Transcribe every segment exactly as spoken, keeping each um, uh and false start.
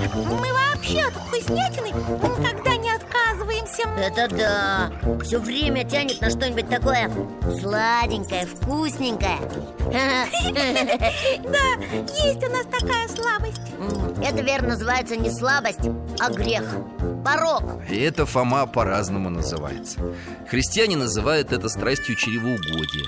Мы вообще от вкуснятины никогда не отказываемся. Это да. Все время тянет на что-нибудь такое сладенькое, вкусненькое. Да, есть у нас такая слабость. Это, верно, называется не слабость, а грех. Порок. И это, Фома, по-разному называется. Христиане называют это страстью чревоугодия.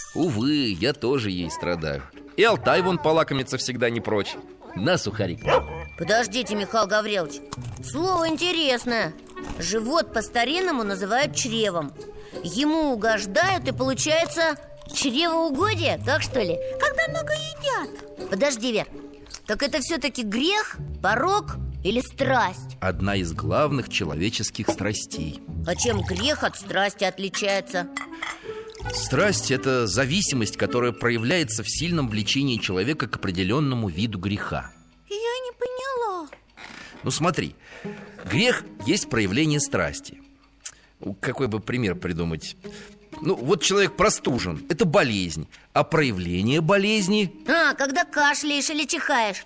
Увы, я тоже ей страдаю. И Алтай вон полакомиться всегда не прочь. На, сухарик. Подождите, Михаил Гаврилович, слово интересное. Живот по-старинному называют чревом. Ему угождают, и получается чревоугодие, так что ли? Когда много едят. Подожди, Вер, так это все-таки грех, порок или страсть? Одна из главных человеческих страстей. А чем грех от страсти отличается? Страсть – это зависимость, которая проявляется в сильном влечении человека к определенному виду греха. Я не поняла. Ну смотри, грех есть проявление страсти. Какой бы пример придумать? Ну вот человек простужен, это болезнь. А проявление болезни? А, когда кашляешь или чихаешь.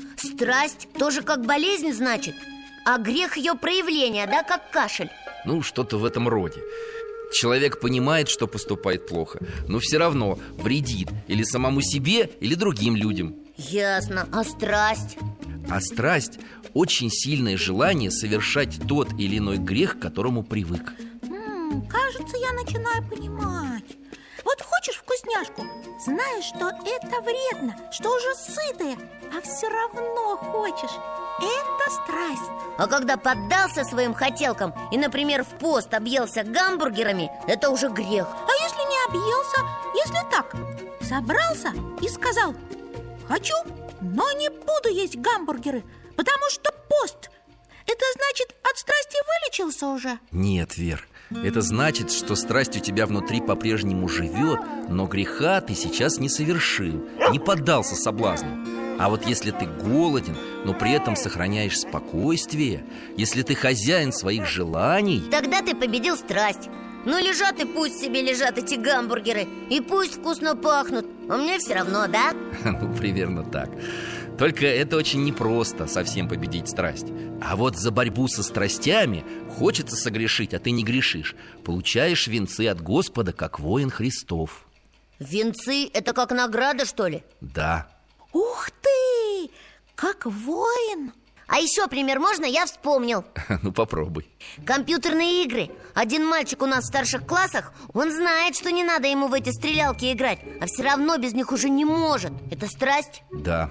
Страсть тоже как болезнь, значит? А грех ее проявление, да, как кашель? Ну, что-то в этом роде. Человек понимает, что поступает плохо, но все равно вредит или самому себе, или другим людям. Ясно. А страсть? А страсть – очень сильное желание совершать тот или иной грех, к которому привык. М-м, кажется, я начинаю понимать. Вот хочешь вкусняшку, знаешь, что это вредно, что уже сытая, а все равно хочешь. Это страсть. А когда поддался своим хотелкам и, например, в пост объелся гамбургерами, это уже грех. А если не объелся, если так, собрался и сказал: хочу, но не буду есть гамбургеры, потому что пост. Это значит, от страсти вылечился уже? Нет, Вер, это значит, что страсть у тебя внутри по-прежнему живет, но греха ты сейчас не совершил, не поддался соблазну. А вот если ты голоден, но при этом сохраняешь спокойствие, если ты хозяин своих желаний, тогда ты победил страсть. Ну лежат и пусть себе лежат эти гамбургеры, и пусть вкусно пахнут, а мне все равно, да? Ну, примерно так. Только это очень непросто совсем победить страсть. А вот за борьбу со страстями хочется согрешить, а ты не грешишь. Получаешь венцы от Господа, как воин Христов. Венцы – это как награда, что ли? Да. Ух ты! Как воин! А еще пример можно? Я вспомнил. Ну попробуй. Компьютерные игры. Один мальчик у нас в старших классах, он знает, что не надо ему в эти стрелялки играть, а все равно без них уже не может. Это страсть? Да.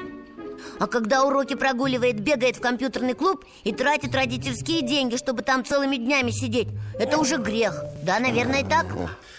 А когда уроки прогуливает, бегает в компьютерный клуб и тратит родительские деньги, чтобы там целыми днями сидеть, это уже грех. Да, наверное, так?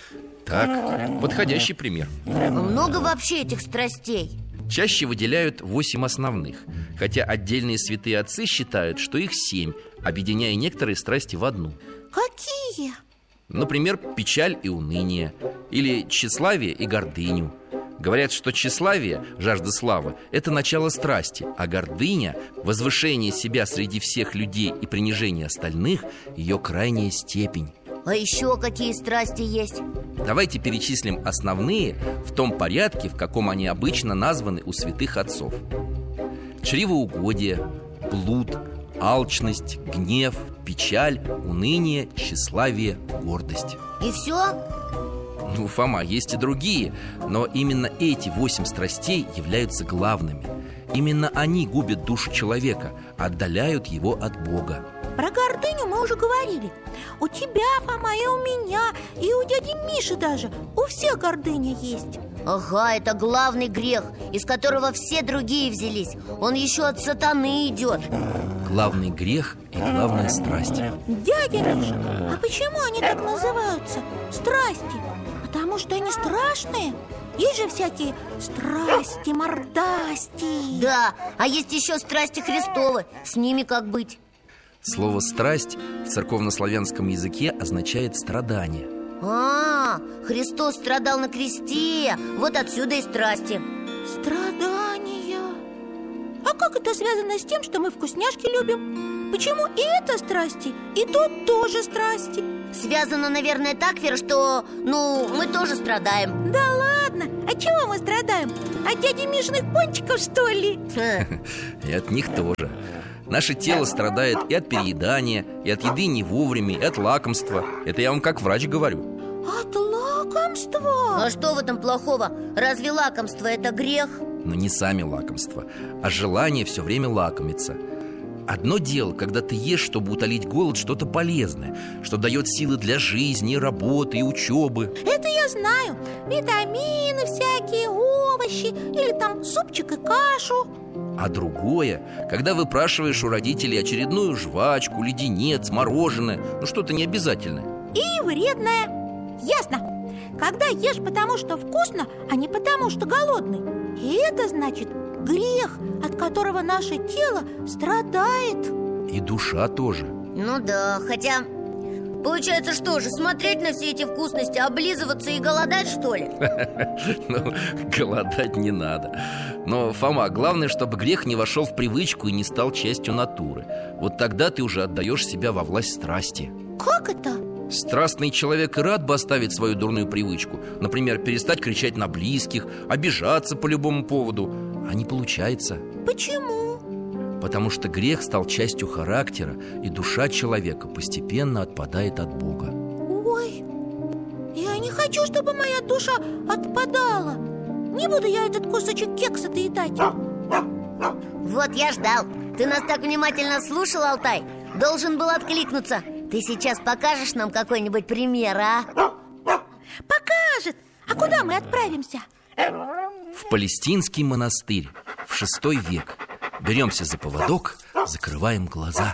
Так, подходящий пример. Много вообще этих страстей? Чаще выделяют восемь основных, хотя отдельные святые отцы считают, что их семь, объединяя некоторые страсти в одну. Какие? Например, печаль и уныние, или тщеславие и гордыню. Говорят, что тщеславие, жажда славы, это начало страсти, а гордыня, возвышение себя среди всех людей и принижение остальных, ее крайняя степень. А еще какие страсти есть? Давайте перечислим основные в том порядке, в каком они обычно названы у святых отцов. Чревоугодие, блуд, алчность, гнев, печаль, уныние, тщеславие, гордость. И все? Ну, Фома, есть и другие, но именно эти восемь страстей являются главными. Именно они губят душу человека, отдаляют его от Бога. Про гордыню мы уже говорили. У тебя, Фома, и у меня, и у дяди Миши даже. У всех гордыня есть. Ага, это главный грех, из которого все другие взялись. Он еще от сатаны идет. Главный грех и главная страсть. Дядя Миша, а почему они так называются? Страсти? Потому что они страшные? Есть же всякие страсти, мордасти. Да, а есть еще страсти Христовы. С ними как быть? Слово «страсть» в церковнославянском языке означает «страдание». А, Христос страдал на кресте. Вот отсюда и страсти. Страдания. А как это связано с тем, что мы вкусняшки любим? Почему и это страсти, и то тоже страсти? Связано, наверное, так, Вера, что, ну, мы тоже страдаем. Да ладно, а от чего мы страдаем? От дяди Мишиных пончиков, что ли? И от них тоже. Наше тело страдает и от переедания, и от еды не вовремя, и от лакомства. Это я вам как врач говорю. От лакомства? А что в этом плохого? Разве лакомство это грех? Но не сами лакомства, а желание все время лакомиться. Одно дело, когда ты ешь, чтобы утолить голод, что-то полезное, что дает силы для жизни, работы и учебы. Это я знаю. Витамины всякие, овощи или там супчик и кашу. А другое, когда выпрашиваешь у родителей очередную жвачку, леденец, мороженое, ну что-то необязательное. И вредное. Ясно. Когда ешь потому, что вкусно, а не потому, что голодный. И это значит грех, от которого наше тело страдает. И душа тоже. Ну да, хотя... Получается, что же, смотреть на все эти вкусности, облизываться и голодать, что ли? Ну, голодать не надо. Но, Фома, главное, чтобы грех не вошел в привычку и не стал частью натуры. Вот тогда ты уже отдаешь себя во власть страсти. Как это? Страстный человек и рад бы оставить свою дурную привычку. Например, перестать кричать на близких, обижаться по любому поводу. А не получается. Почему? Потому что грех стал частью характера, и душа человека постепенно отпадает от Бога. Ой, я не хочу, чтобы моя душа отпадала. Не буду я этот кусочек кекса доедать. Вот я ждал. Ты нас так внимательно слушал, Алтай. Должен был откликнуться. Ты сейчас покажешь нам какой-нибудь пример, а? Покажет. А куда мы отправимся? В Палестинский монастырь в шестой век. Беремся за поводок, закрываем глаза.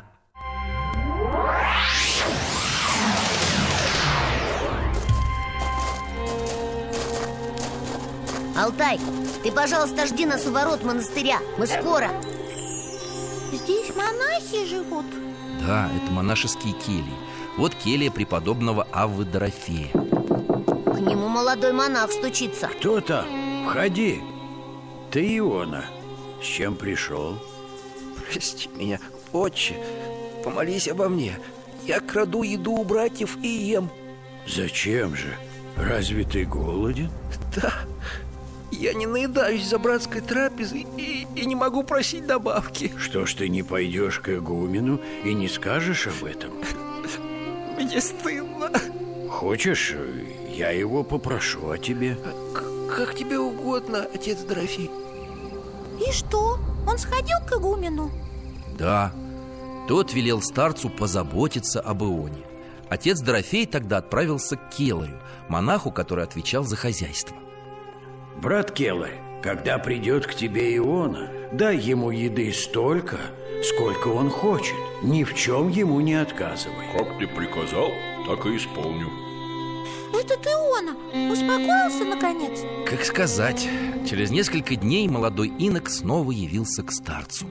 Алтай, ты, пожалуйста, жди нас у ворот монастыря. Мы скоро. Здесь монахи живут? Да, это монашеские кельи. Вот келья преподобного Аввы Дорофея. К нему молодой монах стучится. Кто там? Входи. Ты Иона. С чем пришел? Прости меня, отче. Помолись обо мне. Я краду еду у братьев и ем. Зачем же? Разве ты голоден? Да. Я не наедаюсь за братской трапезой и, и не могу просить добавки. Что ж ты не пойдешь к игумену и не скажешь об этом? Мне стыдно. Хочешь, я его попрошу о тебе? К- как тебе угодно, отец Дорофей. И что? Он сходил к игумену? Да. Тот велел старцу позаботиться об Ионе. Отец Дорофей тогда отправился к келарю, монаху, который отвечал за хозяйство. Брат Келарь, когда придет к тебе Иона, дай ему еды столько, сколько он хочет. Ни в чем ему не отказывай. Как ты приказал, так и исполню. Этот Иона успокоился наконец? Как сказать, через несколько дней молодой инок снова явился к старцу.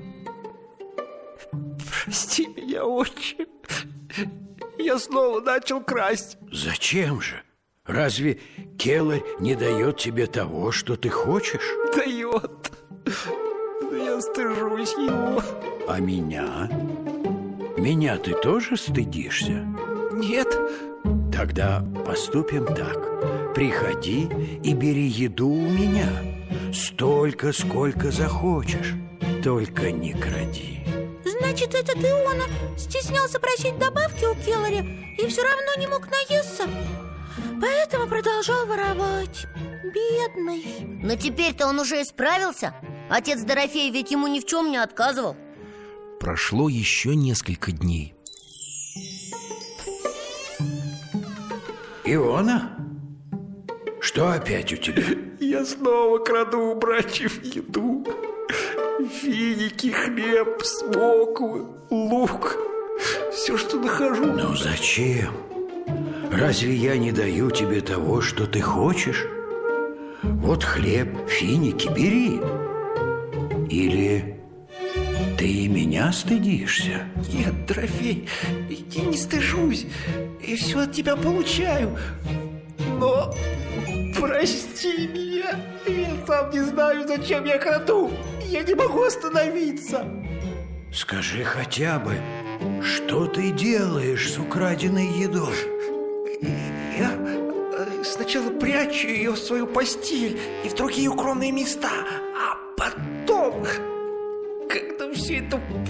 Прости меня, отче. Я снова начал красть. Зачем же? Разве Келарь не дает тебе того, что ты хочешь? Дает. Но я стыжусь его. А меня? Меня ты тоже стыдишься? Нет. Тогда поступим так. Приходи и бери еду у меня. Столько, сколько захочешь. Только не кради. Значит, этот Иона стеснялся просить добавки у келаря и все равно не мог наесться. Поэтому продолжал воровать. Бедный. Но теперь-то он уже исправился. Отец Дорофей ведь ему ни в чем не отказывал. Прошло еще несколько дней. Иона? Что опять у тебя? Я снова краду у братьев еду. Финики, хлеб, смоквы, лук. Все, что нахожу. Ну зачем? Разве я не даю тебе того, что ты хочешь? Вот хлеб, финики, бери. Или ты и меня стыдишься? Нет, Дорофей, я не стыжусь. И все от тебя получаю. Но прости меня. Я сам не знаю, зачем я краду. Я не могу остановиться. Скажи хотя бы, что ты делаешь с украденной едой? Я сначала прячу спрячу ее в свою постель и в другие укромные места. А потом, когда все это